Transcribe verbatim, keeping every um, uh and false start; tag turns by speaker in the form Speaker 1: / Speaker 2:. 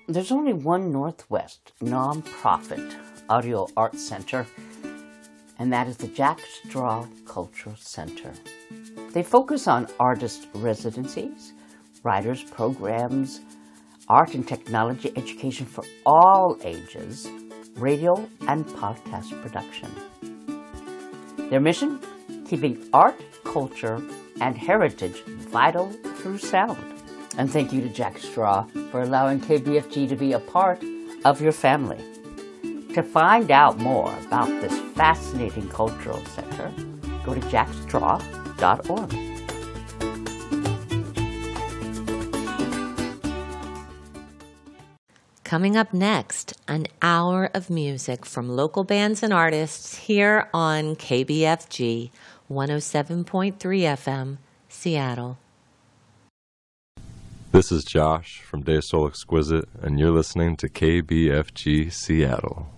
Speaker 1: There's only one Northwest nonprofit audio arts center, and that is the Jack Straw Cultural Center. They focus on artist residencies, writers programs, art and technology education for all ages, radio and podcast production. Their mission? Keeping art, culture, and heritage vital through sound. And thank you to Jack Straw for allowing K B F G to be a part of your family. To find out more about this fascinating cultural center, go to jack straw dot org.
Speaker 2: Coming up next, an hour of music from local bands and artists here on K B F G one oh seven point three F M, Seattle.
Speaker 3: This is Josh from De Soul Exquisite, and you're listening to K B F G Seattle.